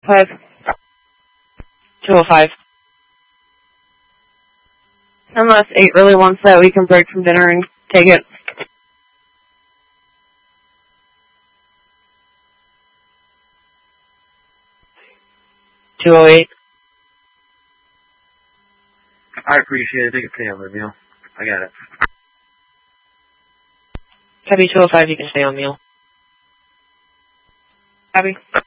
5. 205. Unless 8 really wants that, we can break from dinner and take it. 208. I appreciate it. Take a stay on the meal. I got it. Copy 205, you can stay on meal. Copy.